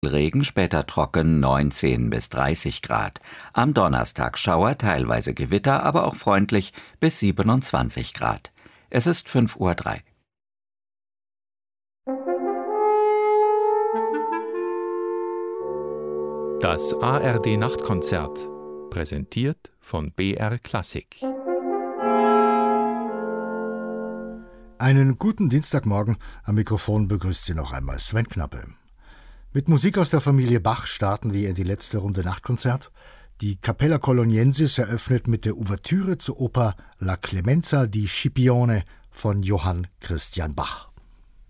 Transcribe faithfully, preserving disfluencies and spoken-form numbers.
Regen, später trocken, neunzehn bis dreißig Grad. Am Donnerstag Schauer, teilweise Gewitter, aber auch freundlich bis siebenundzwanzig Grad. Es ist fünf Uhr drei. Das A R D-Nachtkonzert, präsentiert von B R Klassik. Einen guten Dienstagmorgen, am Mikrofon begrüßt Sie noch einmal Sven Knappe. Mit Musik aus der Familie Bach starten wir in die letzte Runde Nachtkonzert. Die Capella Coloniensis eröffnet mit der Ouvertüre zur Oper La Clemenza di Scipione von Johann Christian Bach.